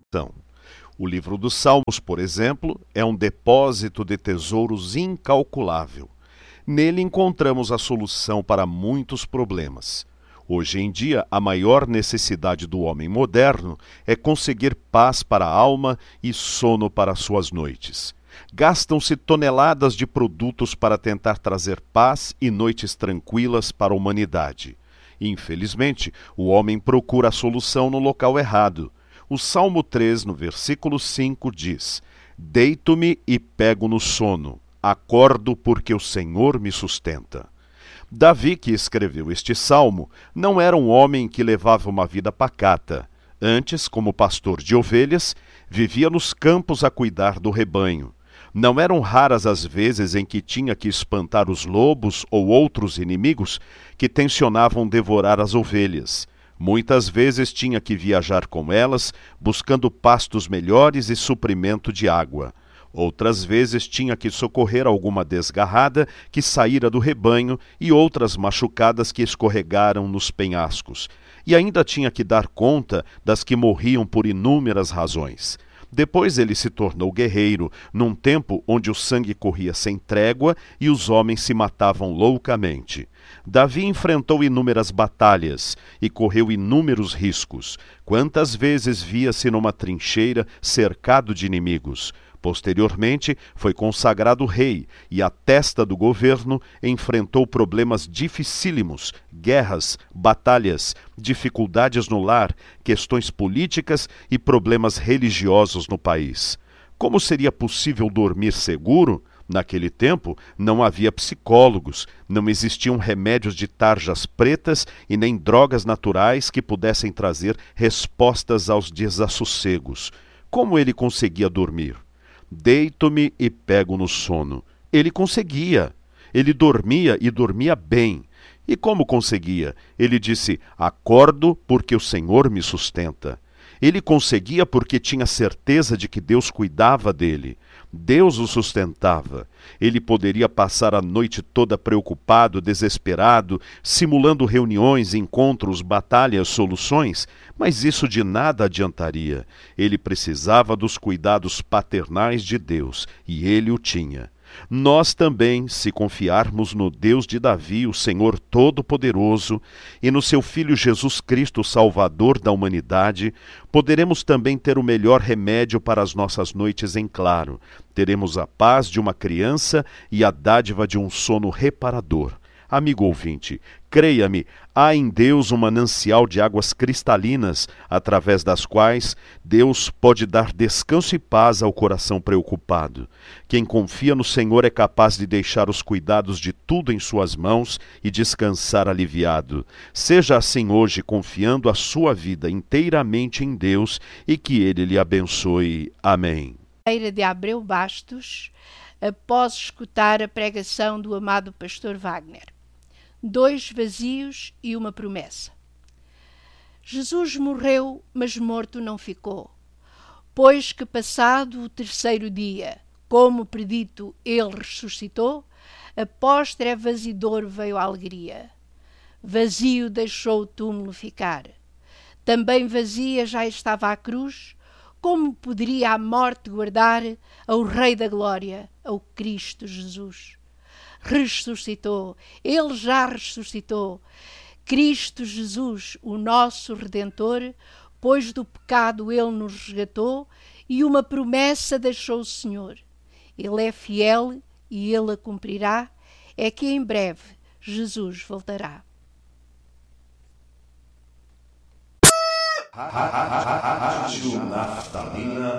solução. O livro dos Salmos, por exemplo, é um depósito de tesouros incalculável. Nele encontramos a solução para muitos problemas. Hoje em dia, a maior necessidade do homem moderno é conseguir paz para a alma e sono para suas noites. Gastam-se toneladas de produtos para tentar trazer paz e noites tranquilas para a humanidade. Infelizmente, o homem procura a solução no local errado. O Salmo 3, no versículo 5, diz: Deito-me e pego no sono, acordo porque o Senhor me sustenta. Davi, que escreveu este salmo, não era um homem que levava uma vida pacata. Antes, como pastor de ovelhas, vivia nos campos a cuidar do rebanho. Não eram raras as vezes em que tinha que espantar os lobos ou outros inimigos que tensionavam devorar as ovelhas. Muitas vezes tinha que viajar com elas, buscando pastos melhores e suprimento de água. Outras vezes tinha que socorrer alguma desgarrada que saíra do rebanho e outras machucadas que escorregaram nos penhascos. E ainda tinha que dar conta das que morriam por inúmeras razões. Depois ele se tornou guerreiro, num tempo onde o sangue corria sem trégua e os homens se matavam loucamente. Davi enfrentou inúmeras batalhas e correu inúmeros riscos. Quantas vezes via-se numa trincheira cercado de inimigos. Posteriormente, foi consagrado rei e, à testa do governo, enfrentou problemas dificílimos, guerras, batalhas, dificuldades no lar, questões políticas e problemas religiosos no país. Como seria possível dormir seguro? Naquele tempo, não havia psicólogos, não existiam remédios de tarjas pretas e nem drogas naturais que pudessem trazer respostas aos desassossegos. Como ele conseguia dormir? Deito-me e pego no sono. Ele conseguia. Ele dormia e dormia bem. E como conseguia? Ele disse: acordo porque o Senhor me sustenta. Ele conseguia porque tinha certeza de que Deus cuidava dele. Deus o sustentava. Ele poderia passar a noite toda preocupado, desesperado, simulando reuniões, encontros, batalhas, soluções, mas isso de nada adiantaria. Ele precisava dos cuidados paternais de Deus, e ele o tinha. Nós também, se confiarmos no Deus de Davi, o Senhor Todo-Poderoso, e no seu Filho Jesus Cristo, Salvador da humanidade, poderemos também ter o melhor remédio para as nossas noites em claro. Teremos a paz de uma criança e a dádiva de um sono reparador. Amigo ouvinte, creia-me, há em Deus um manancial de águas cristalinas, através das quais Deus pode dar descanso e paz ao coração preocupado. Quem confia no Senhor é capaz de deixar os cuidados de tudo em suas mãos e descansar aliviado. Seja assim hoje, confiando a sua vida inteiramente em Deus e que Ele lhe abençoe. Amém. De Abreu Bastos, após escutar a pregação do amado pastor Wagner. 2 vazios e uma promessa. Jesus morreu, mas morto não ficou, pois que passado o 3º dia, como predito, ele ressuscitou, após trevas e dor veio a alegria. Vazio deixou o túmulo ficar. Também vazia já estava a cruz, como poderia a morte guardar ao Rei da Glória, ao Cristo Jesus? Ressuscitou, ele já ressuscitou. Cristo Jesus, o nosso Redentor, pois do pecado ele nos resgatou e uma promessa deixou o Senhor. Ele é fiel e ele a cumprirá, é que em breve Jesus voltará. Rádio Naftalina